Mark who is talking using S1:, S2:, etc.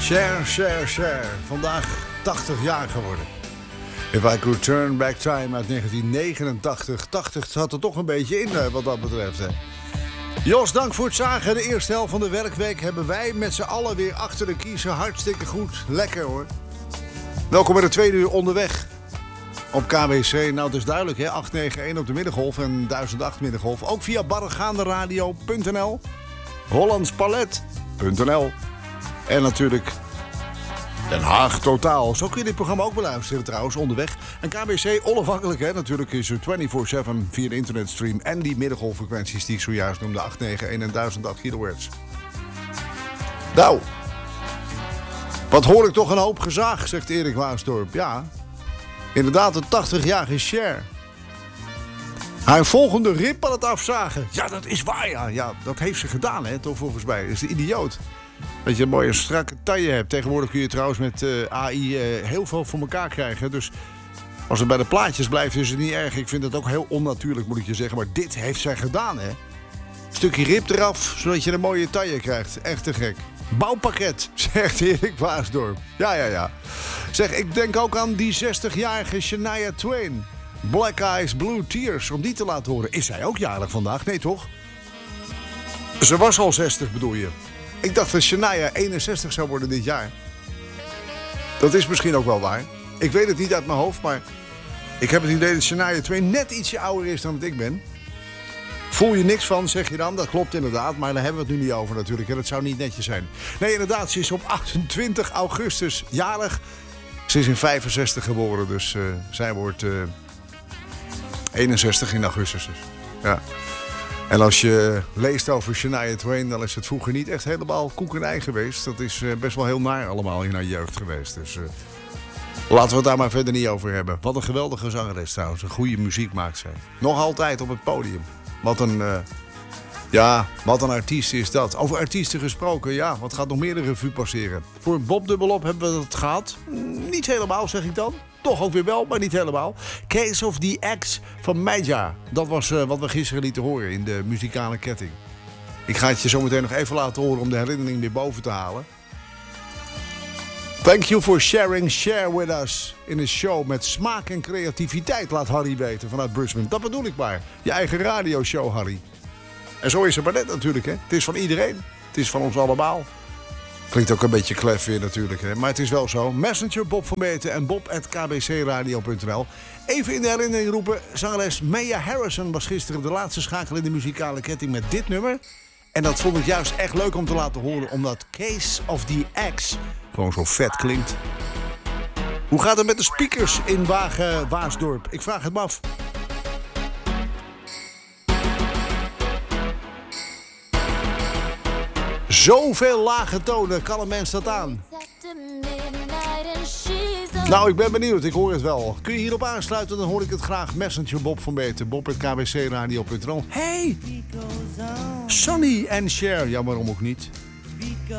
S1: Cher. Vandaag 80 jaar geworden. If I Could Turn Back Time uit 1989. 80 zat er toch een beetje in wat dat betreft. Hè. Jos, dank voor het zagen. De eerste helft van de werkweek hebben wij met z'n allen weer achter de kiezen. Hartstikke goed. Lekker hoor. Welkom bij de tweede uur onderweg. Op KBC, nou het is duidelijk hè, 891 op de middengolf en 1008 middengolf. Ook via barregaanderadio.nl, hollandspalet.nl en natuurlijk Den Haag Totaal. Zo kun je dit programma ook beluisteren trouwens, onderweg. En KBC onafhankelijk hè, natuurlijk is er 24/7 via de internetstream en die middengolffrequenties die ik zojuist noemde, 891 en 1008 kilohertz. Nou, wat hoor ik toch een hoop gezaag, zegt Erik Waasdorp. Ja, inderdaad, een 80-jarige Cher. Haar volgende rib aan het afzagen. Ja, dat is waar, ja. Ja, dat heeft ze gedaan, hè, toch volgens mij. Dat is de idioot. Dat je een mooie strakke taille hebt. Tegenwoordig kun je trouwens met AI heel veel voor elkaar krijgen. Dus als het bij de plaatjes blijft, is het niet erg. Ik vind het ook heel onnatuurlijk, moet ik je zeggen. Maar dit heeft zij gedaan, hè. Stukje rib eraf, zodat je een mooie taille krijgt. Echt te gek. Bouwpakket, zegt Erik Waasdorp. Ja. Zeg, ik denk ook aan die 60-jarige Shania Twain. Black Eyes, Blue Tears, om die te laten horen. Is zij ook jarig vandaag? Nee, toch? Ze was al 60, bedoel je? Ik dacht dat Shania 61 zou worden dit jaar. Dat is misschien ook wel waar. Ik weet het niet uit mijn hoofd, maar ik heb het idee dat Shania Twain net ietsje ouder is dan wat ik ben. Voel je niks van, zeg je dan? Dat klopt inderdaad, maar daar hebben we het nu niet over natuurlijk. En dat zou niet netjes zijn. Nee, inderdaad, ze is op 28 augustus jarig. Ze is in 65 geboren, dus zij wordt 61 in augustus. Dus. Ja. En als je leest over Shania Twain, dan is het vroeger niet echt helemaal koek en ei geweest. Dat is best wel heel naar allemaal in haar jeugd geweest. Dus laten we het daar maar verder niet over hebben. Wat een geweldige zangeres trouwens. Een goede muziek maakt zij. Nog altijd op het podium. Wat een artiest is dat. Over artiesten gesproken, ja, wat gaat nog meer de revue passeren? Voor Bob Dubbelop hebben we dat gehad. Niet helemaal, zeg ik dan. Toch ook weer wel, maar niet helemaal. Case of the X van Meija. Dat was wat we gisteren lieten horen in de muzikale ketting. Ik ga het je zo meteen nog even laten horen om de herinnering weer boven te halen. Thank you for sharing Share with us in een show met smaak en creativiteit, laat Harry weten vanuit Brisbane. Dat bedoel ik maar. Je eigen radioshow, Harry. En zo is het maar net natuurlijk, hè. Het is van iedereen. Het is van ons allemaal. Klinkt ook een beetje klef weer natuurlijk, hè. Maar het is wel zo. Messenger, Bob van Beeten en bob@kbcradio.nl. Even in de herinnering roepen. Zangeres Maya Harrison was gisteren de laatste schakel in de muzikale ketting met dit nummer. En dat vond ik juist echt leuk om te laten horen, omdat Case of the X gewoon zo vet klinkt. Hoe gaat het met de speakers in Waasdorp? Ik vraag het me af. Zoveel lage tonen, kan een mens dat aan? Nou, ik ben benieuwd, ik hoor het wel. Kun je hierop aansluiten, dan hoor ik het graag. Messenger Bob van Beeten, bob@kbcradio.nl. Hey! Sonny en Cher, ja waarom ook niet?